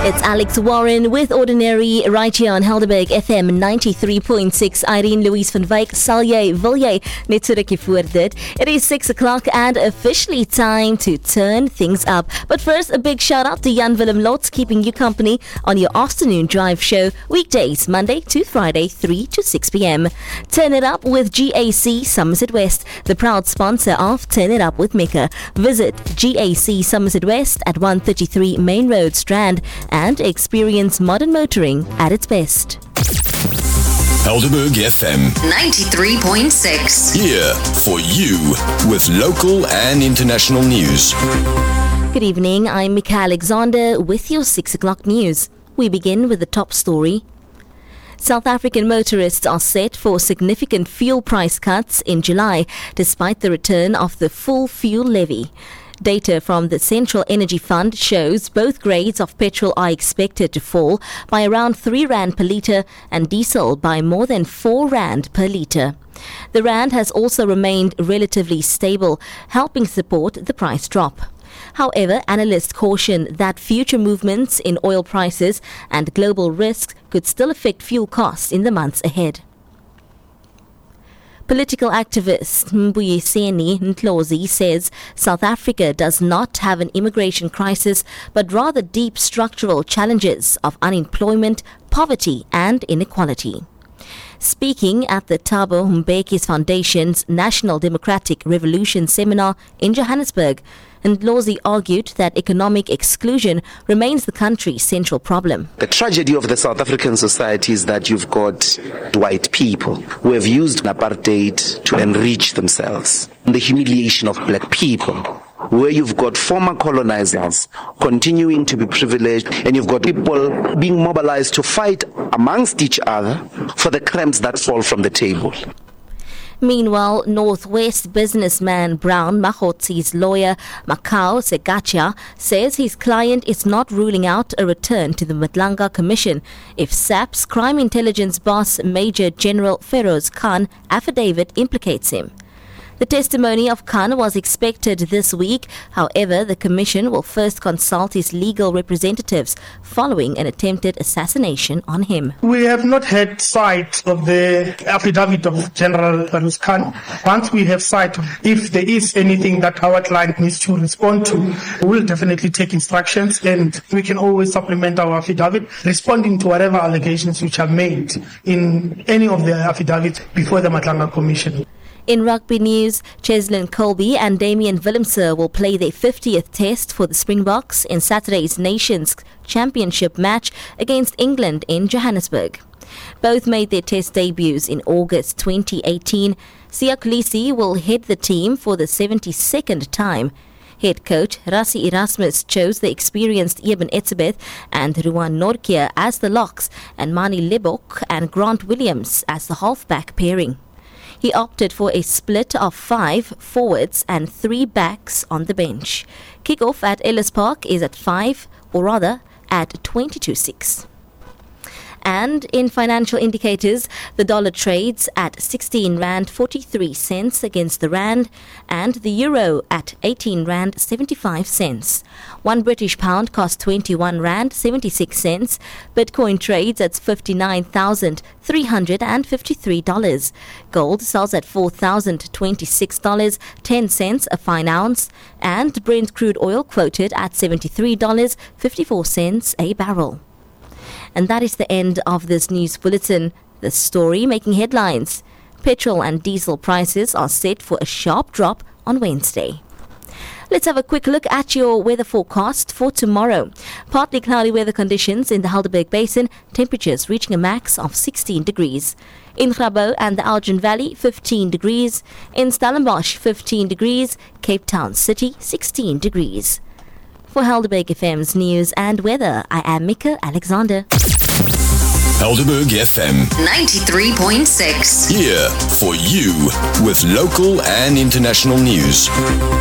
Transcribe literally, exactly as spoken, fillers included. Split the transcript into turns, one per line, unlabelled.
It's Alex Warren with Ordinary right here on Helderberg F M ninety-three point six. Irene Louise van Wyk, sal jy, wil jy net so rukkie voor dit. It is six o'clock and officially time to turn things up. But first, a big shout out to Jan Willem Lotz keeping you company on your afternoon drive show, weekdays, Monday to Friday, three to six p.m. Turn it up with G A C Somerset West, the proud sponsor of Turn It Up with Mika. Visit G A C Somerset West at one thirty-three Main Road, Strand, and experience modern motoring at its best.
Helderberg F M
ninety-three point six.
Here for you with local and international news.
Good evening, I'm Mika Alexander with your six o'clock news. We begin with the top story. South African motorists are set for significant fuel price cuts in July, despite the return of the full fuel levy. Data from the Central Energy Fund shows both grades of petrol are expected to fall by around three rand per litre and diesel by more than four rand per litre. The rand has also remained relatively stable, helping support the price drop. However, analysts caution that future movements in oil prices and global risks could still affect fuel costs in the months ahead. Political activist Mbuyiseni Ndlozi says South Africa does not have an immigration crisis, but rather deep structural challenges of unemployment, poverty and inequality. Speaking at the Thabo Mbeki Foundation's National Democratic Revolution seminar in Johannesburg, Ndlozi argued that economic exclusion remains the country's central problem.
The tragedy of the South African society is that you've got white people who have used apartheid to enrich themselves. The humiliation of black people, where you've got former colonizers continuing to be privileged, and you've got people being mobilized to fight amongst each other for the crumbs that fall from the table.
Meanwhile, Northwest businessman Brown Mahotzi's lawyer, Makau Segacha, says his client is not ruling out a return to the Matlanga Commission if S A P's crime intelligence boss, Major General Feroz Khan, affidavit implicates him. The testimony of Khan was expected this week. However, the Commission will first consult his legal representatives following an attempted assassination on him.
We have not had sight of the affidavit of General Feroz Khan. Once we have sight, if there is anything that our client needs to respond to, we will definitely take instructions, and we can always supplement our affidavit, responding to whatever allegations which are made in any of the affidavits before the Matlanga Commission.
In rugby news, Cheslin Colby and Damian Willemse will play their fiftieth test for the Springboks in Saturday's Nations Championship match against England in Johannesburg. Both made their test debuts in August twenty eighteen. Siya Kolisi will head the team for the seventy-second time. Head coach Rassie Erasmus chose the experienced Eben Etzebeth and Ruan Nortje as the locks and Mani Lebok and Grant Williams as the halfback pairing. He opted for a split of five forwards and three backs on the bench. Kickoff at Ellis Park is at five, or rather at twenty to six. And in financial indicators, the dollar trades at sixteen rand forty-three cents against the rand and the euro at eighteen rand seventy-five cents. One British pound costs twenty-one rand seventy-six cents. Bitcoin trades at fifty-nine thousand three hundred fifty-three dollars. Gold sells at four thousand twenty-six dollars and ten cents a fine ounce, and Brent crude oil quoted at seventy-three dollars and fifty-four cents a barrel. And that is the end of this news bulletin. The story making headlines. Petrol and diesel prices are set for a sharp drop on Wednesday. Let's have a quick look at your weather forecast for tomorrow. Partly cloudy weather conditions in the Helderberg Basin, temperatures reaching a max of sixteen degrees. In Grabo and the Elgin Valley, fifteen degrees. In Stellenbosch, fifteen degrees. Cape Town City, sixteen degrees. For Helderberg F M's news and weather, I am Mika Alexander.
Helderberg F M
ninety-three point six.
Here for you with local and international news.